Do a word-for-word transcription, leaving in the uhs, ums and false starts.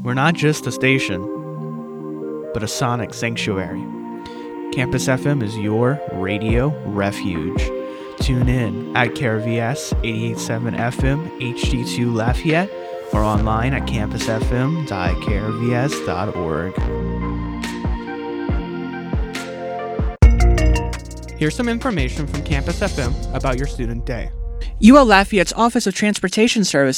We're not just a station, but a sonic sanctuary. Campus F M is your radio refuge. Tune in at K R V S eighty-eight point seven F M H D two Lafayette or online at campus f m dot k r v s dot org. Here's some information from Campus F M about your student day. U L Lafayette's Office of Transportation Services